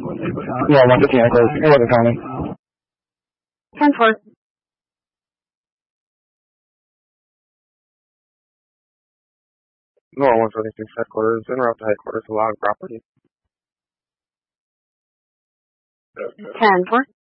Yeah, 115 headquarters. It wasn't County. 10-4. No, 126 headquarters. Interrupt the headquarters allowing property. 10-4.